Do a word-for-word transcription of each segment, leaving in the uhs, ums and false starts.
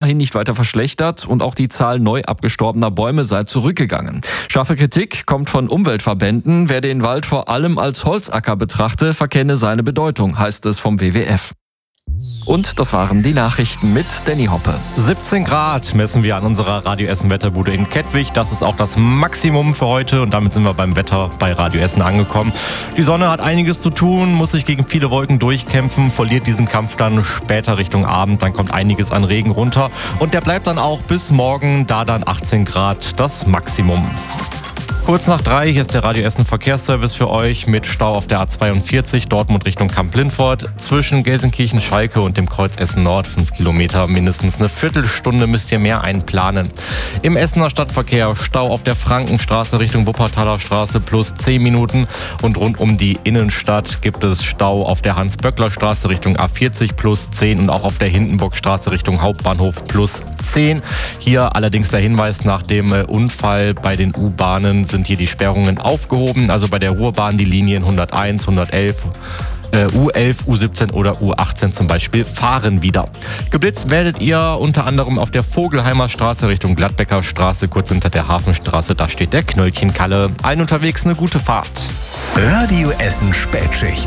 dahin nicht weiter verschlechtert und auch die Zahl neu abgestorbener Bäume sei zurückgegangen. Scharfe Kritik kommt von Umweltverbänden. Wer den Wald vor allem als Holzacker betrachte, verkenne seine Bedeutung, heißt es vom W W F. Und das waren die Nachrichten mit Danny Hoppe. siebzehn Grad messen wir an unserer Radio Essen Wetterbude in Kettwig. Das ist auch das Maximum für heute und damit sind wir beim Wetter bei Radio Essen angekommen. Die Sonne hat einiges zu tun, muss sich gegen viele Wolken durchkämpfen, verliert diesen Kampf dann später Richtung Abend. Dann kommt einiges an Regen runter und der bleibt dann auch bis morgen, da dann achtzehn Grad das Maximum. Kurz nach drei, hier ist der Radio Essen Verkehrsservice für euch mit Stau auf der A zweiundvierzig, Dortmund Richtung Kamp-Lindfort. Zwischen Gelsenkirchen-Schalke und dem Kreuz Essen Nord, fünf Kilometer, mindestens eine Viertelstunde müsst ihr mehr einplanen. Im Essener Stadtverkehr Stau auf der Frankenstraße Richtung Wuppertaler Straße plus zehn Minuten. Und rund um die Innenstadt gibt es Stau auf der Hans-Böckler-Straße Richtung A vierzig plus zehn und auch auf der Hindenburgstraße Richtung Hauptbahnhof plus zehn. Hier allerdings der Hinweis, nach dem Unfall bei den U-Bahnen sind hier die Sperrungen aufgehoben. Also bei der Ruhrbahn die Linien hunderteins, hundertelf, äh, U elf, U siebzehn oder U achtzehn zum Beispiel fahren wieder. Geblitzt werdet ihr unter anderem auf der Vogelheimer Straße Richtung Gladbecker Straße, kurz hinter der Hafenstraße. Da steht der Knöllchenkalle. Allen unterwegs eine gute Fahrt. Radio Essen Spätschicht.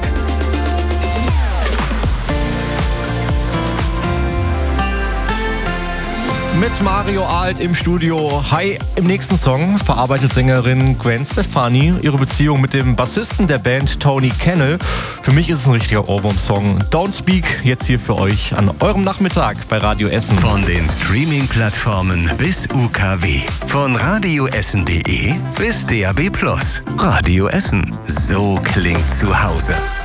Mit Mario Alt im Studio. Hi, im nächsten Song verarbeitet Sängerin Gwen Stefani ihre Beziehung mit dem Bassisten der Band Tony Kennel. Für mich ist es ein richtiger Ohrwurm-Song. Don't Speak, jetzt hier für euch an eurem Nachmittag bei Radio Essen. Von den Streaming-Plattformen bis U K W. Von radioessen punkt de bis D A B plus. Radio Essen. So klingt zu Hause.